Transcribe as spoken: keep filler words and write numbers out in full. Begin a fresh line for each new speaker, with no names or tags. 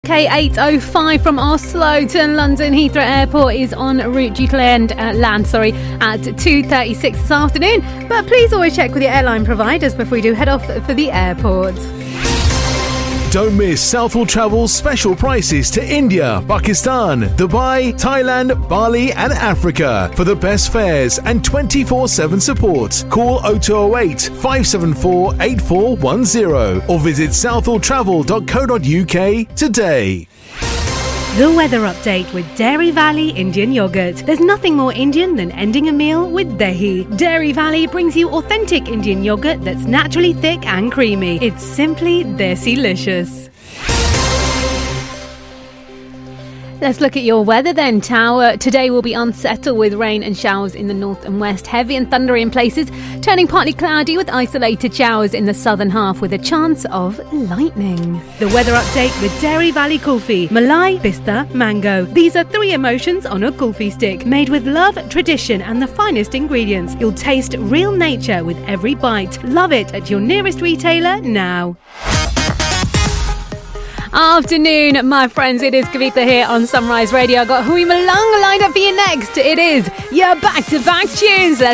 K eight oh five from Oslo to London Heathrow Airport is en route due to land, uh, land sorry, at two thirty-six this afternoon. But please always check with your airline providers before you do head off for the airport.
Don't miss Southall Travel's special prices to India, Pakistan, Dubai, Thailand, Bali and Africa. For the best fares and twenty-four seven support, call oh two oh eight, five seven four, eight four one oh or visit southall travel dot co dot uk today.
The weather update with Dairy Valley Indian Yogurt. There's nothing more Indian than ending a meal with dahi. Dairy Valley brings you authentic Indian yogurt that's naturally thick and creamy. It's simply desi-licious. Let's look at your weather then, Tower. Today will be unsettled with rain and showers in the north and west, heavy and thundery in places, turning partly cloudy with isolated showers in the southern half with a chance of lightning. The weather update with Dairy Valley Kulfi. Malai, Pista, Mango. These are three emotions on a kulfi stick, made with love, tradition and the finest ingredients. You'll taste real nature with every bite. Love it at your nearest retailer now. Afternoon, my friends. It is Kavita here on Sunrise Radio. I got Hui Malanga lined up for you next. It is your back-to-back tunes. Let's